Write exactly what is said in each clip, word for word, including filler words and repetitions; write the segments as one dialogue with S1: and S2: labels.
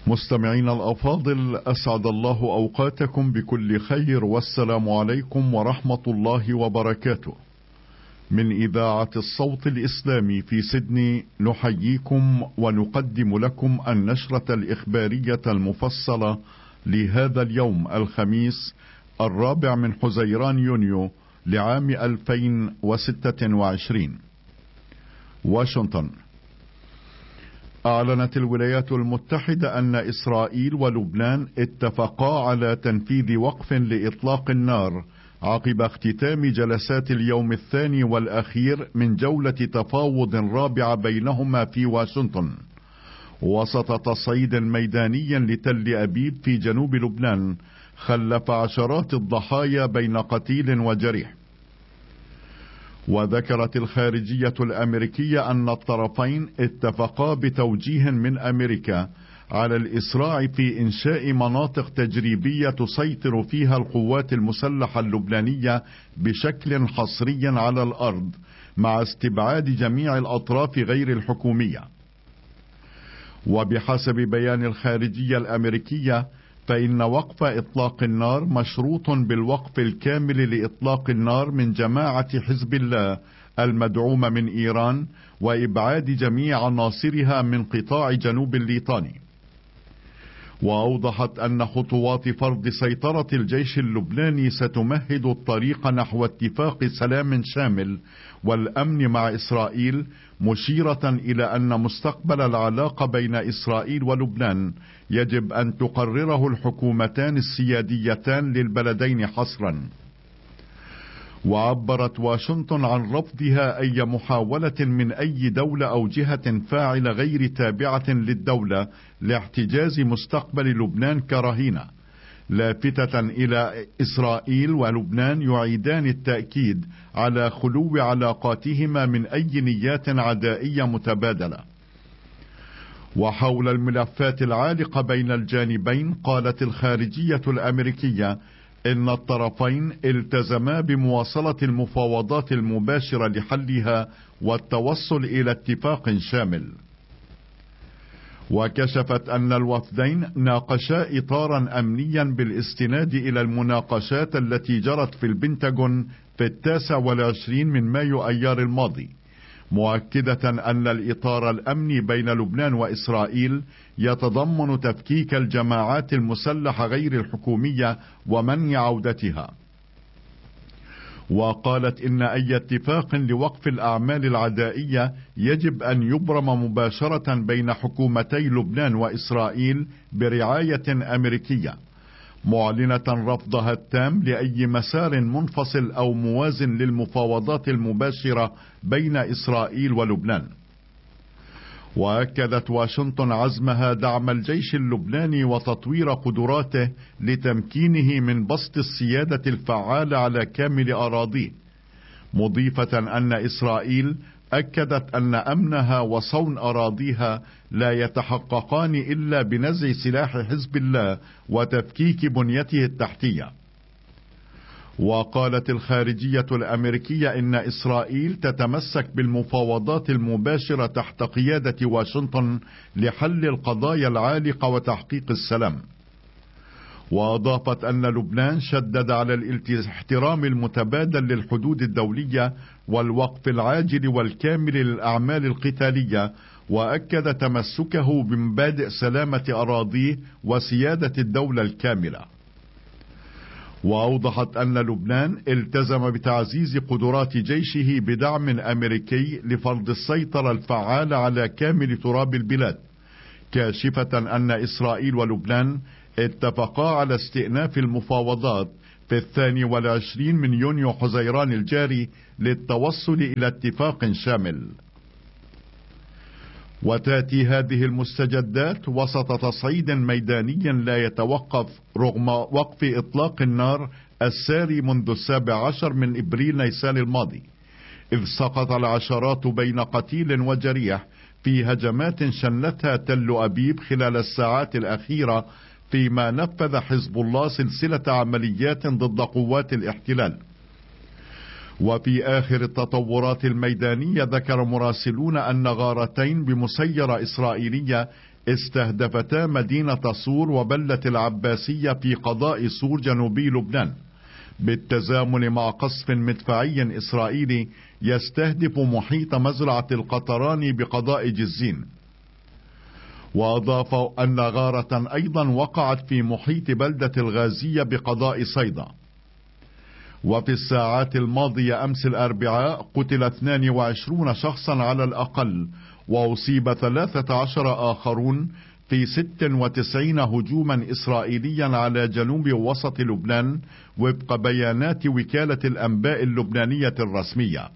S1: مستمعين الأفاضل، أسعد الله أوقاتكم بكل خير، والسلام عليكم ورحمة الله وبركاته. من إذاعة الصوت الإسلامي في سيدني نحييكم ونقدم لكم النشرة الإخبارية المفصلة لهذا اليوم الخميس الرابع من حزيران يونيو لعام ألفين وستة وعشرين. واشنطن. أعلنت الولايات المتحدة أن إسرائيل ولبنان اتفقا على تنفيذ وقف لإطلاق النار عقب اختتام جلسات اليوم الثاني والأخير من جولة تفاوض رابعة بينهما في واشنطن، وسط تصعيد ميداني لتل أبيب في جنوب لبنان خلف عشرات الضحايا بين قتيل وجريح. وذكرت الخارجية الأمريكية أن الطرفين اتفقا بتوجيه من أمريكا على الإسراع في إنشاء مناطق تجريبية تسيطر فيها القوات المسلحة اللبنانية بشكل حصري على الأرض، مع استبعاد جميع الأطراف غير الحكومية. وبحسب بيان الخارجية الأمريكية، فإن وقف إطلاق النار مشروط بالوقف الكامل لإطلاق النار من جماعة حزب الله المدعومة من إيران، وإبعاد جميع عناصرها من قطاع جنوب الليطاني. وأوضحت أن خطوات فرض سيطرة الجيش اللبناني ستمهد الطريق نحو اتفاق سلام شامل والأمن مع إسرائيل، مشيرة إلى أن مستقبل العلاقة بين إسرائيل ولبنان يجب أن تقرره الحكومتان السياديتان للبلدين حصرا. وعبرت واشنطن عن رفضها أي محاولة من أي دولة أو جهة فاعلة غير تابعة للدولة لاحتجاز مستقبل لبنان كرهينة، لافتة إلى إسرائيل ولبنان يعيدان التأكيد على خلو علاقاتهما من أي نيات عدائية متبادلة. وحول الملفات العالقة بين الجانبين، قالت الخارجية الأمريكية إن الطرفين التزما بمواصلة المفاوضات المباشرة لحلها والتوصل إلى اتفاق شامل. وكشفت أن الوفدين ناقشا إطارا أمنيا بالاستناد إلى المناقشات التي جرت في البنتاغون في التاسع والعشرين من مايو أيار الماضي، مؤكدة أن الإطار الأمني بين لبنان وإسرائيل يتضمن تفكيك الجماعات المسلحة غير الحكومية ومنع عودتها. وقالت إن أي اتفاق لوقف الأعمال العدائية يجب أن يبرم مباشرة بين حكومتي لبنان وإسرائيل برعاية أمريكية، معلنة رفضها التام لأي مسار منفصل أو موازن للمفاوضات المباشرة بين إسرائيل ولبنان. وأكدت واشنطن عزمها دعم الجيش اللبناني وتطوير قدراته لتمكينه من بسط السيادة الفعالة على كامل أراضيه، مضيفة أن إسرائيل أكدت أن أمنها وصون أراضيها لا يتحققان إلا بنزع سلاح حزب الله وتفكيك بنيته التحتية. وقالت الخارجية الأمريكية إن إسرائيل تتمسك بالمفاوضات المباشرة تحت قيادة واشنطن لحل القضايا العالقة وتحقيق السلام. وأضافت أن لبنان شدد على الاحترام المتبادل للحدود الدولية والوقف العاجل والكامل للأعمال القتالية، وأكد تمسكه بمبادئ سلامة أراضيه وسيادة الدولة الكاملة. وأوضحت أن لبنان التزم بتعزيز قدرات جيشه بدعم أمريكي لفرض السيطرة الفعالة على كامل تراب البلاد، كاشفة أن إسرائيل ولبنان اتفقا على استئناف المفاوضات في الثاني والعشرين من يونيو حزيران الجاري للتوصل إلى اتفاق شامل. وتأتي هذه المستجدات وسط تصعيد ميداني لا يتوقف رغم وقف إطلاق النار الساري منذ السابع عشر من إبريل نيسان الماضي، إذ سقط العشرات بين قتيل وجريح في هجمات شنتها تل أبيب خلال الساعات الأخيرة، فيما نفذ حزب الله سلسلة عمليات ضد قوات الاحتلال. وفي آخر التطورات الميدانية، ذكر مراسلون أن غارتين بمسيرة إسرائيلية استهدفتا مدينة صور وبلة العباسية في قضاء صور جنوبي لبنان، بالتزامن مع قصف مدفعي إسرائيلي يستهدف محيط مزرعة القطراني بقضاء جزين. وأضافوا أن غارة أيضا وقعت في محيط بلدة الغازية بقضاء صيدا. وفي الساعات الماضية أمس الأربعاء قتل اثنان وعشرين شخصا على الأقل، وأصيب ثلاثة عشر آخرون في ست وتسعين هجوما إسرائيليا على جنوب وسط لبنان، وفق بيانات وكالة الأنباء اللبنانية الرسمية.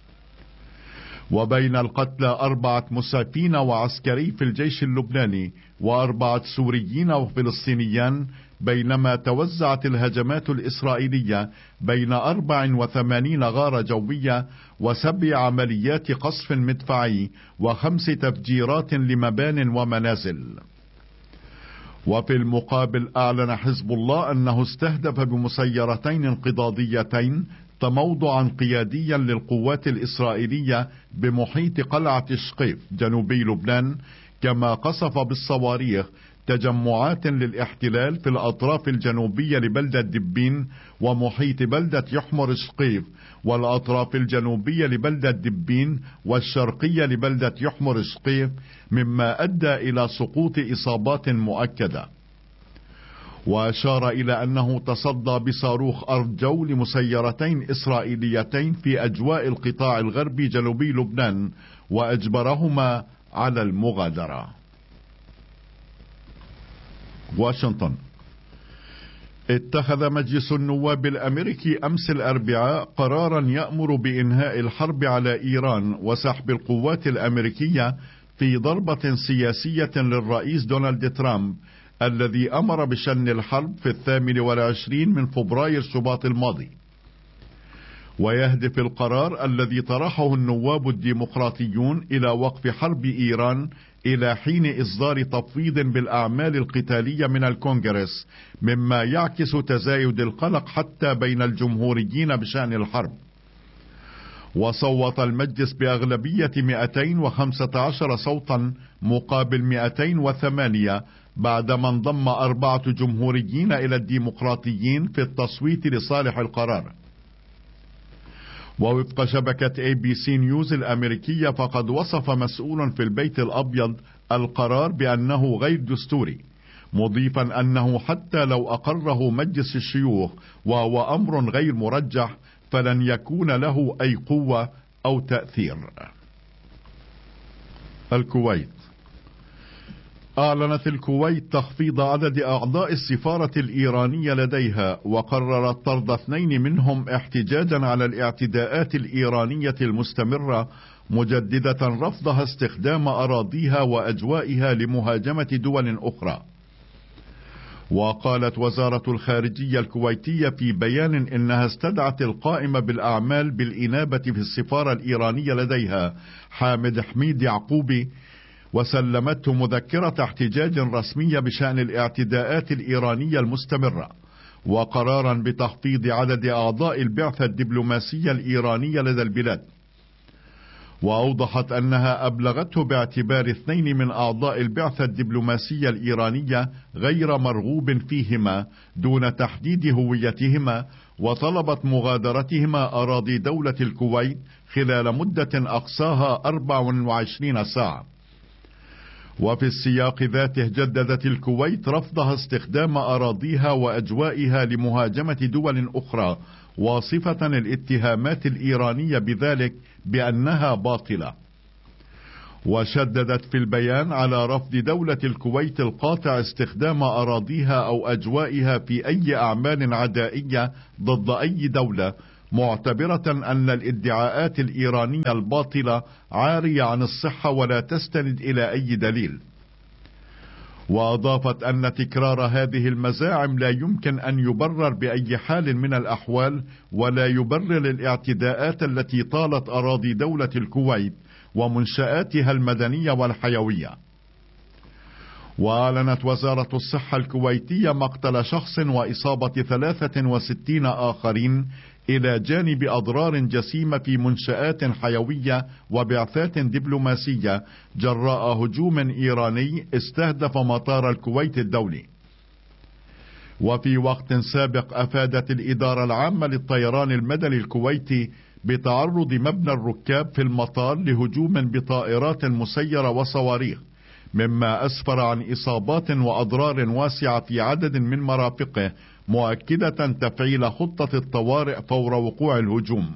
S1: وبين القتلى أربعة مسعفين وعسكري في الجيش اللبناني وأربعة سوريين وفلسطينيان، بينما توزعت الهجمات الإسرائيلية بين أربع وثمانين غارة جوية وسبع عمليات قصف مدفعي وخمس تفجيرات لمبان ومنازل. وفي المقابل أعلن حزب الله أنه استهدف بمسيرتين انقضاضيتين تموضعا قياديا للقوات الإسرائيلية بمحيط قلعة شقيف جنوبي لبنان، كما قصف بالصواريخ تجمعات للاحتلال في الأطراف الجنوبية لبلدة دبين ومحيط بلدة يحمر شقيف، والأطراف الجنوبية لبلدة دبين والشرقية لبلدة يحمر شقيف، مما أدى إلى سقوط إصابات مؤكدة. وأشار إلى أنه تصدى بصاروخ أرض جو لمسيرتين إسرائيليتين في أجواء القطاع الغربي جنوبي لبنان، وأجبرهما على المغادرة. واشنطن. اتخذ مجلس النواب الأمريكي أمس الأربعاء قرارا يأمر بإنهاء الحرب على إيران وسحب القوات الأمريكية في ضربة سياسية للرئيس دونالد ترامب، الذي أمر بشن الحرب في الثامن والعشرين من فبراير شباط الماضي. ويهدف القرار الذي طرحه النواب الديمقراطيون إلى وقف حرب إيران إلى حين إصدار تفويض بالأعمال القتالية من الكونغرس، مما يعكس تزايد القلق حتى بين الجمهوريين بشأن الحرب. وصوت المجلس بأغلبية مئتين وخمسة عشر صوتا مقابل مئتين وثمانية بعدما انضم أربعة جمهوريين إلى الديمقراطيين في التصويت لصالح القرار. ووفق شبكة اي بي سي نيوز الأمريكية، فقد وصف مسؤول في البيت الأبيض القرار بأنه غير دستوري، مضيفا أنه حتى لو أقره مجلس الشيوخ وهو أمر غير مرجح فلن يكون له أي قوة أو تأثير. الكويت. أعلنت الكويت تخفيض عدد أعضاء السفارة الإيرانية لديها، وقررت طرد اثنين منهم احتجاجا على الاعتداءات الإيرانية المستمرة، مجددة رفضها استخدام أراضيها وأجوائها لمهاجمة دول أخرى. وقالت وزارة الخارجية الكويتية في بيان إنها استدعت القائم بالأعمال بالإنابة في السفارة الإيرانية لديها حامد حميد يعقوبي، وسلمته مذكرة احتجاج رسمية بشأن الاعتداءات الإيرانية المستمرة، وقرارا بتخفيض عدد أعضاء البعثة الدبلوماسية الإيرانية لدى البلاد. وأوضحت أنها أبلغته باعتبار اثنين من أعضاء البعثة الدبلوماسية الإيرانية غير مرغوب فيهما دون تحديد هويتهما، وطلبت مغادرتهما أراضي دولة الكويت خلال مدة أقصاها أربع وعشرين ساعة. وفي السياق ذاته جددت الكويت رفضها استخدام أراضيها وأجوائها لمهاجمة دول أخرى، واصفة الاتهامات الإيرانية بذلك بأنها باطلة. وشددت في البيان على رفض دولة الكويت القاطع استخدام أراضيها أو أجوائها في أي أعمال عدائية ضد أي دولة، معتبرة أن الادعاءات الإيرانية الباطلة عارية عن الصحة ولا تستند إلى أي دليل. وأضافت أن تكرار هذه المزاعم لا يمكن أن يبرر بأي حال من الأحوال، ولا يبرر الاعتداءات التي طالت أراضي دولة الكويت ومنشآتها المدنية والحيوية. وأعلنت وزارة الصحة الكويتية مقتل شخص وإصابة ثلاثة وستين آخرين إلى جانب أضرار جسيمة في منشآت حيوية وبعثات دبلوماسية جراء هجوم إيراني استهدف مطار الكويت الدولي. وفي وقت سابق أفادت الإدارة العامة للطيران المدني الكويتي بتعرض مبنى الركاب في المطار لهجوم بطائرات مسيرة وصواريخ، مما أسفر عن إصابات وأضرار واسعة في عدد من مرافقه، مؤكدة تفعيل خطة الطوارئ فور وقوع الهجوم.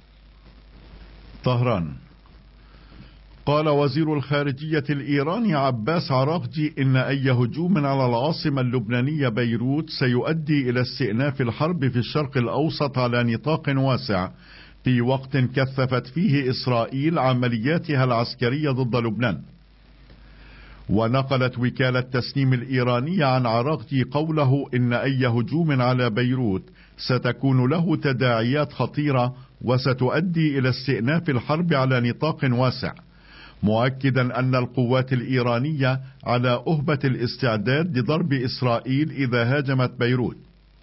S1: طهران. قال وزير الخارجية الإيراني عباس عراقجي إن أي هجوم على العاصمة اللبنانية بيروت سيؤدي إلى استئناف الحرب في الشرق الأوسط على نطاق واسع، في وقت كثفت فيه إسرائيل عملياتها العسكرية ضد لبنان. ونقلت وكالة تسنيم الإيرانية عن عراقجي قوله إن أي هجوم على بيروت ستكون له تداعيات خطيرة وستؤدي إلى استئناف الحرب على نطاق واسع، مؤكدا أن القوات الإيرانية على أهبة الاستعداد لضرب إسرائيل إذا هاجمت بيروت.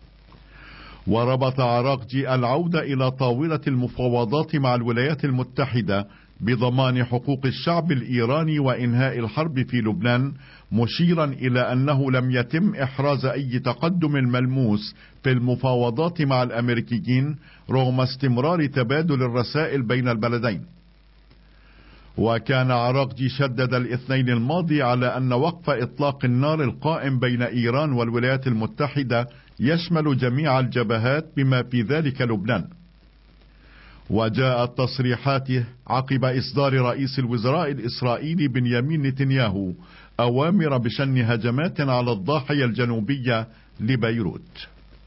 S1: وربط عراقجي العودة إلى طاولة المفاوضات مع الولايات المتحدة بضمان حقوق الشعب الإيراني وإنهاء الحرب في لبنان، مشيرا إلى أنه لم يتم إحراز أي تقدم ملموس في المفاوضات مع الأمريكيين رغم استمرار تبادل الرسائل بين البلدين. وكان عراقجي شدد الاثنين الماضي على أن وقف إطلاق النار القائم بين إيران والولايات المتحدة يشمل جميع الجبهات بما في ذلك لبنان. وجاءت تصريحاته عقب إصدار رئيس الوزراء الإسرائيلي بنيامين نتنياهو أوامر بشن هجمات على الضاحية الجنوبية لبيروت.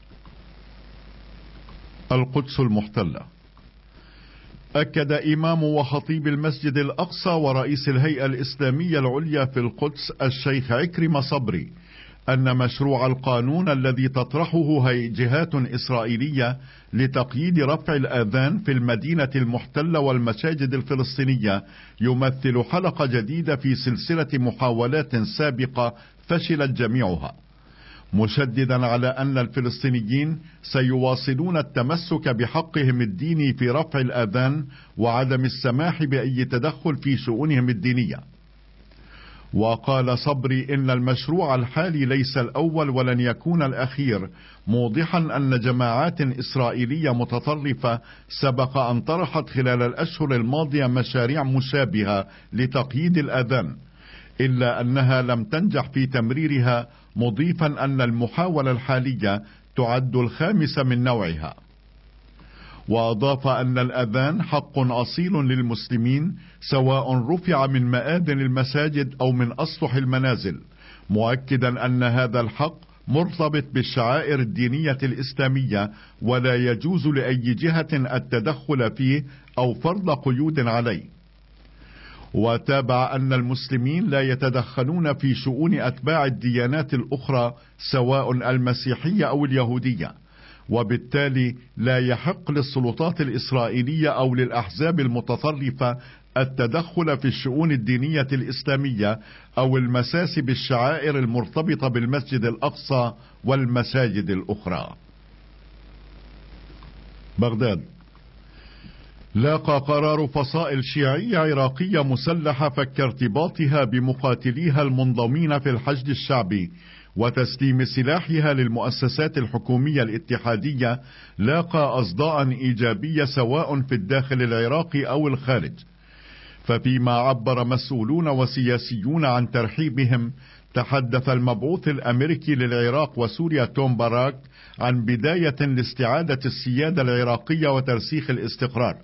S1: القدس المحتلة. أكد إمام وخطيب المسجد الأقصى ورئيس الهيئة الإسلامية العليا في القدس الشيخ عكرمة صبري أن مشروع القانون الذي تطرحه جهات إسرائيلية لتقييد رفع الآذان في المدينة المحتلة والمساجد الفلسطينية يمثل حلقة جديدة في سلسلة محاولات سابقة فشلت جميعها، مشددا على أن الفلسطينيين سيواصلون التمسك بحقهم الديني في رفع الآذان وعدم السماح بأي تدخل في شؤونهم الدينية. وقال صبري إن المشروع الحالي ليس الأول ولن يكون الأخير، موضحا أن جماعات إسرائيلية متطرفة سبق أن طرحت خلال الأشهر الماضية مشاريع مشابهة لتقييد الآذان، إلا أنها لم تنجح في تمريرها، مضيفا أن المحاولة الحالية تعد الخامسة من نوعها. وأضاف أن الأذان حق أصيل للمسلمين سواء رفع من مآذن المساجد أو من أسطح المنازل، مؤكدا أن هذا الحق مرتبط بالشعائر الدينية الإسلامية ولا يجوز لأي جهة التدخل فيه أو فرض قيود عليه. وتابع أن المسلمين لا يتدخلون في شؤون أتباع الديانات الأخرى سواء المسيحية أو اليهودية، وبالتالي لا يحق للسلطات الإسرائيلية أو للأحزاب المتطرفة التدخل في الشؤون الدينية الإسلامية أو المساس بالشعائر المرتبطة بالمسجد الأقصى والمساجد الأخرى. بغداد. لاقى قرار فصائل شيعية عراقية مسلحة فك ارتباطها بمقاتليها المنضمين في الحشد الشعبي وتسليم سلاحها للمؤسسات الحكومية الاتحادية، لاقى أصداء إيجابية سواء في الداخل العراقي أو الخارج. ففيما عبر مسؤولون وسياسيون عن ترحيبهم، تحدث المبعوث الأمريكي للعراق وسوريا توم باراك عن بداية لاستعادة السيادة العراقية وترسيخ الاستقرار.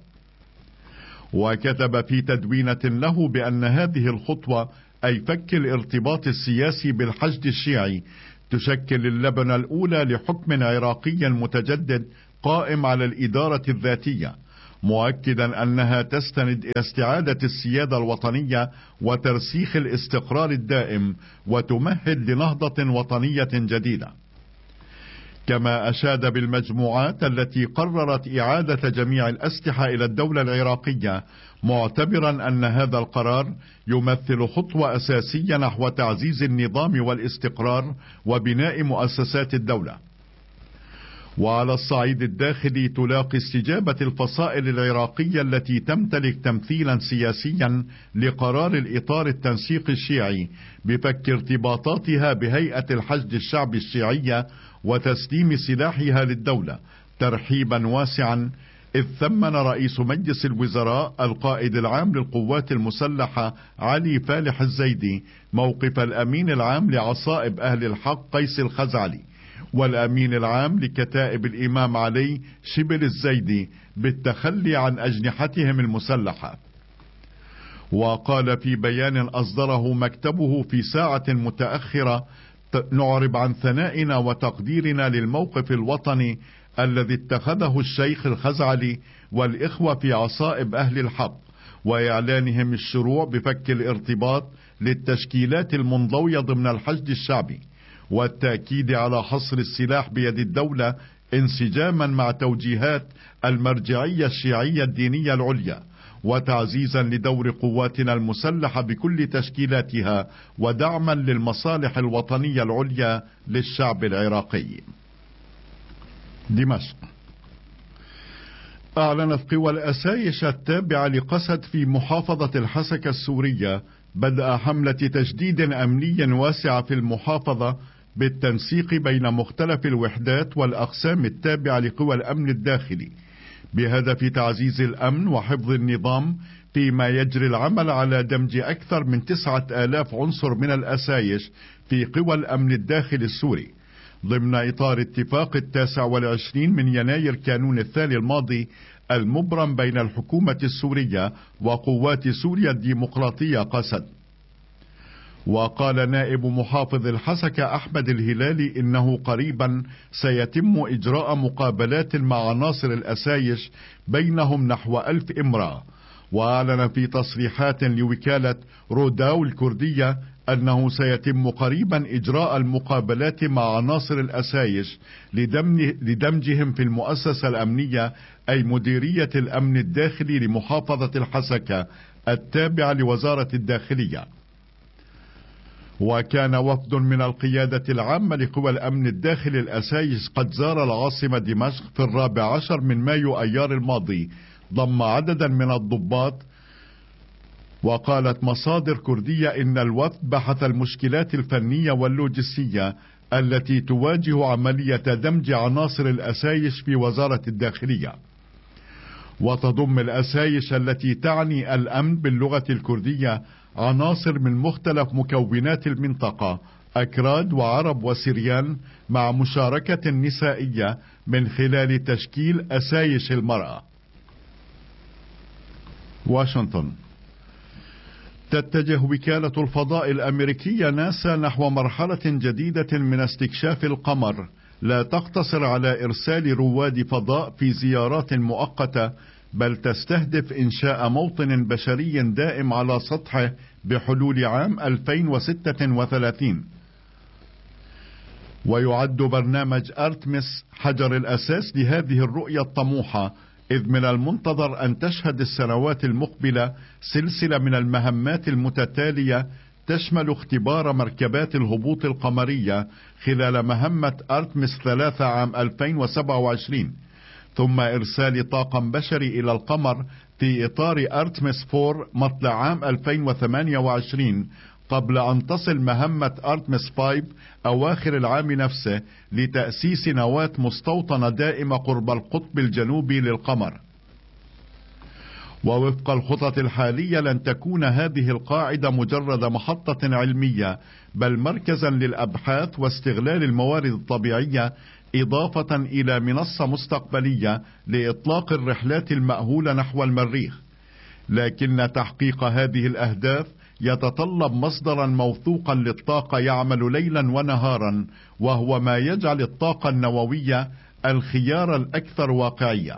S1: وكتب في تدوينة له بأن هذه الخطوة أي فك الارتباط السياسي بالحشد الشيعي تشكل اللبنة الأولى لحكم عراقي متجدد قائم على الإدارة الذاتية، مؤكدا أنها تستند إلى استعادة السيادة الوطنية وترسيخ الاستقرار الدائم وتمهد لنهضة وطنية جديدة. كما أشاد بالمجموعات التي قررت إعادة جميع الأسلحة إلى الدولة العراقية، معتبرا أن هذا القرار يمثل خطوة أساسية نحو تعزيز النظام والاستقرار وبناء مؤسسات الدولة. وعلى الصعيد الداخلي تلاقي استجابة الفصائل العراقية التي تمتلك تمثيلا سياسيا لقرار الإطار التنسيقي الشيعي بفك ارتباطاتها بهيئة الحشد الشعبي الشيعية وتسليم سلاحها للدولة ترحيبا واسعا، إذ ثمن رئيس مجلس الوزراء القائد العام للقوات المسلحة علي فالح الزيدي موقف الأمين العام لعصائب أهل الحق قيس الخزعلي والأمين العام لكتائب الإمام علي شبل الزيدي بالتخلي عن أجنحتهم المسلحة. وقال في بيان أصدره مكتبه في ساعة متأخرة: نعرب عن ثنائنا وتقديرنا للموقف الوطني الذي اتخذه الشيخ الخزعلي والإخوة في عصائب أهل الحق، وإعلانهم الشروع بفك الارتباط للتشكيلات المنضوية ضمن الحشد الشعبي، والتأكيد على حصر السلاح بيد الدولة انسجاما مع توجيهات المرجعية الشيعية الدينية العليا، وتعزيزا لدور قواتنا المسلحة بكل تشكيلاتها، ودعما للمصالح الوطنية العليا للشعب العراقي. دمشق. أعلنت قوى الأسايش التابعة لقسد في محافظة الحسكة السورية بدء حملة تجديد أمني واسعة في المحافظة بالتنسيق بين مختلف الوحدات والأقسام التابعة لقوى الأمن الداخلي، بهدف تعزيز الأمن وحفظ النظام، فيما يجري العمل على دمج أكثر من تسعة آلاف عنصر من الأسايش في قوى الأمن الداخلي السوري، ضمن إطار اتفاق التاسع والعشرين من يناير كانون الثاني الماضي المبرم بين الحكومة السورية وقوات سوريا الديمقراطية قسد. وقال نائب محافظ الحسكة أحمد الهلالي إنه قريبا سيتم إجراء مقابلات مع عناصر الأسايش بينهم نحو ألف امرأة. وأعلن في تصريحات لوكالة روداو الكردية أنه سيتم قريبا إجراء المقابلات مع عناصر الأسايش لدمجهم في المؤسسة الأمنية، أي مديرية الأمن الداخلي لمحافظة الحسكة التابعة لوزارة الداخلية. وكان وفد من القيادة العامة لقوى الأمن الداخلي الأسايش قد زار العاصمة دمشق في الرابع عشر من مايو أيار الماضي، ضم عددا من الضباط. وقالت مصادر كردية إن الوفد بحث المشكلات الفنية واللوجستية التي تواجه عملية دمج عناصر الأسايش في وزارة الداخلية. وتضم الأسايش التي تعني الأمن باللغة الكردية عناصر من مختلف مكونات المنطقة، أكراد وعرب وسريان، مع مشاركة نسائية من خلال تشكيل أسايش المرأة. واشنطن. تتجه وكالة الفضاء الأمريكية ناسا نحو مرحلة جديدة من استكشاف القمر، لا تقتصر على إرسال رواد فضاء في زيارات مؤقتة، بل تستهدف إنشاء موطن بشري دائم على سطحه بحلول عام ألفين وستة وثلاثين. ويعد برنامج أرتمس حجر الأساس لهذه الرؤية الطموحة، إذ من المنتظر أن تشهد السنوات المقبلة سلسلة من المهمات المتتالية تشمل اختبار مركبات الهبوط القمرية خلال مهمة أرتمس ثلاثة عام ألفين وسبعة وعشرين، ثم إرسال طاقم بشري إلى القمر في إطار أرتمس أربعة مطلع عام ألفين وثمانية وعشرين، قبل أن تصل مهمة أرتمس خمسة أواخر العام نفسه لتأسيس نواة مستوطنة دائمة قرب القطب الجنوبي للقمر. ووفق الخطط الحالية لن تكون هذه القاعدة مجرد محطة علمية، بل مركزا للأبحاث واستغلال الموارد الطبيعية، إضافة إلى منصة مستقبلية لإطلاق الرحلات المأهولة نحو المريخ. لكن تحقيق هذه الأهداف يتطلب مصدرا موثوقا للطاقة يعمل ليلا ونهارا، وهو ما يجعل الطاقة النووية الخيار الأكثر واقعية.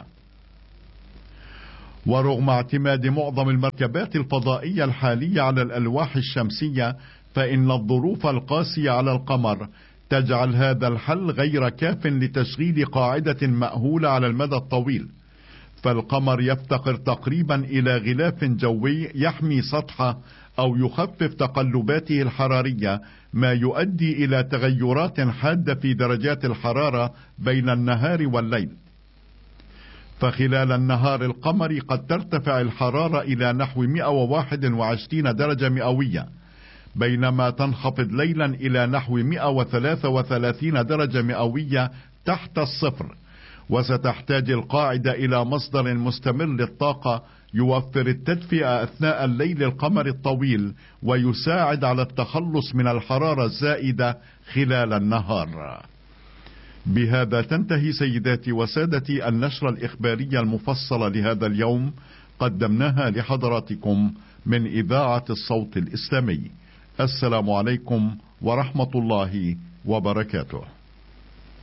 S1: ورغم اعتماد معظم المركبات الفضائية الحالية على الألواح الشمسية، فإن الظروف القاسية على القمر تجعل هذا الحل غير كاف لتشغيل قاعدة مأهولة على المدى الطويل، فالقمر يفتقر تقريبا إلى غلاف جوي يحمي سطحه أو يخفف تقلباته الحرارية، ما يؤدي إلى تغيرات حادة في درجات الحرارة بين النهار والليل. فخلال النهار القمري قد ترتفع الحرارة إلى نحو مئة وواحد وعشرين درجة مئوية، بينما تنخفض ليلا إلى نحو مئة وثلاثة وثلاثين درجة مئوية تحت الصفر. وستحتاج القاعدة إلى مصدر مستمر للطاقة يوفر التدفئة أثناء الليل القمري الطويل، ويساعد على التخلص من الحرارة الزائدة خلال النهار. بهذا تنتهي سيداتي وسادتي النشرة الإخبارية المفصلة لهذا اليوم، قدمناها لحضراتكم من إذاعة الصوت الإسلامي. السلام عليكم ورحمة الله وبركاته.